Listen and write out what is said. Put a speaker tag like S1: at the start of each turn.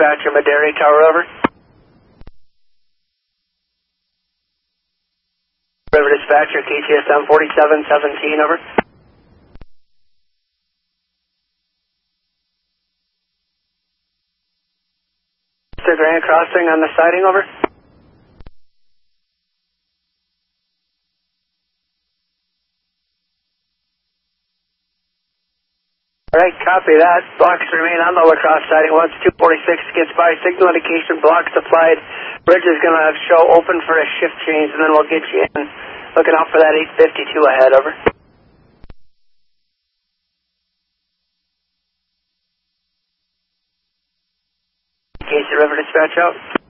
S1: Dispatcher, Madera Tower, over. River Dispatcher, KTSM 4717, over. Mr. Grand Crossing on the siding, over. Alright, copy that. Blocks remain on the lacrosse siding. Once 246 gets by, signal indication, blocks applied. Bridge is going to show open for a shift change, and then we'll get you in. Looking out for that 852 ahead, over. Casey River Dispatch out.